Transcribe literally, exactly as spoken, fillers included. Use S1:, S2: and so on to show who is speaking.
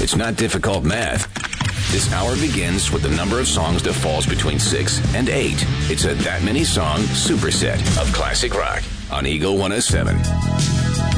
S1: It's not difficult math. This hour begins with the number of songs that falls between six and eight. It's a That Many Song superset of classic rock on Eagle one oh seven.